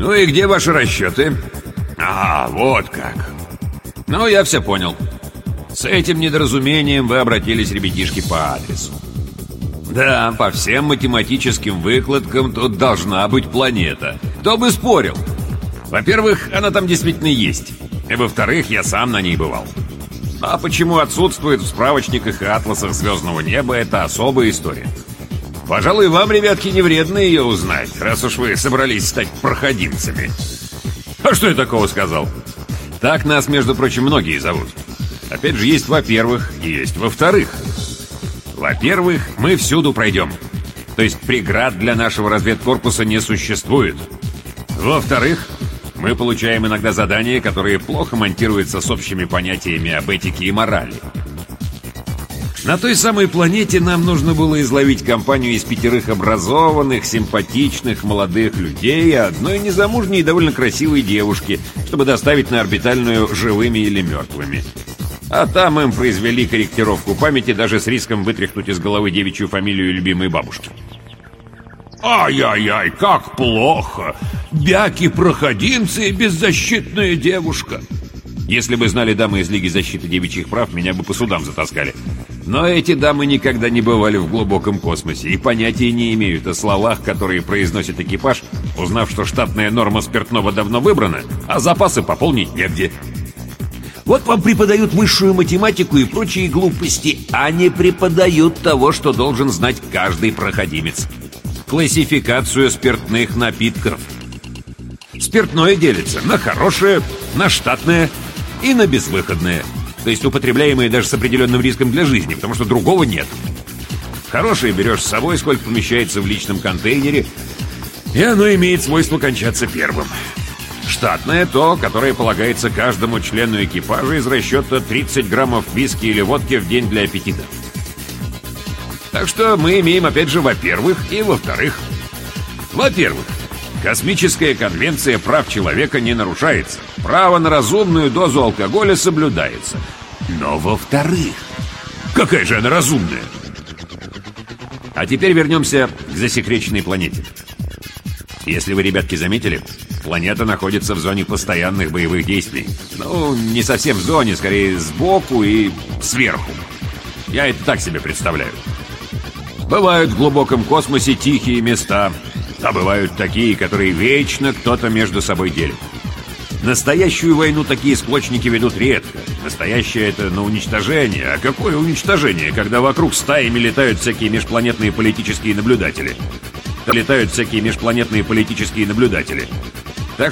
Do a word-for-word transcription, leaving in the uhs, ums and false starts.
Ну и где ваши расчеты? А, вот как. Ну, я все понял. С этим недоразумением вы обратились, ребятишки, по адресу. Да, по всем математическим выкладкам тут должна быть планета. Кто бы спорил? Во-первых, она там действительно есть. И во-вторых, я сам на ней бывал. А почему отсутствует в справочниках и атласах звездного неба, это особая история. Пожалуй, вам, ребятки, не вредно ее узнать, раз уж вы собрались стать проходимцами. А что я такого сказал? Так нас, между прочим, многие зовут. Опять же, есть во-первых и есть во-вторых. Во-первых, мы всюду пройдем. То есть преград для нашего разведкорпуса не существует. Во-вторых, мы получаем иногда задания, которые плохо монтируются с общими понятиями об этике и морали. На той самой планете нам нужно было изловить компанию из пятерых образованных, симпатичных, молодых людей и одной незамужней и довольно красивой девушки, чтобы доставить на орбитальную живыми или мертвыми. А там им произвели корректировку памяти даже с риском вытряхнуть из головы девичью фамилию любимой бабушки. Ай-яй-яй, как плохо! Бяки-проходимцы и беззащитная девушка! Если бы знали дамы из Лиги защиты девичьих прав, меня бы по судам затаскали. Но эти дамы никогда не бывали в глубоком космосе и понятия не имеют о словах, которые произносит экипаж, узнав, что штатная норма спиртного давно выбрана, а запасы пополнить негде. Вот вам преподают высшую математику и прочие глупости, а не преподают того, что должен знать каждый проходимец. Классификацию спиртных напитков. Спиртное делится на хорошее, на штатное и на безвыходное. То есть употребляемые даже с определенным риском для жизни, потому что другого нет. Хорошее берешь с собой, сколько помещается в личном контейнере, и оно имеет свойство кончаться первым. Штатное — то, которое полагается каждому члену экипажа из расчета тридцать граммов виски или водки в день для аппетита. Так что мы имеем, опять же, во-первых и во-вторых. Во-первых, космическая конвенция прав человека не нарушается. Право на разумную дозу алкоголя соблюдается. Но во-вторых... Какая же она разумная? А теперь вернемся к засекреченной планете. Если вы, ребятки, заметили, планета находится в зоне постоянных боевых действий. Ну, не совсем в зоне, скорее сбоку и сверху. Я это так себе представляю. Бывают в глубоком космосе тихие места, а бывают такие, которые вечно кто-то между собой делит. Настоящую войну такие склочники ведут редко. Настоящее — это на уничтожение. А какое уничтожение, когда вокруг стаями летают всякие межпланетные политические наблюдатели? Летают всякие межпланетные политические наблюдатели.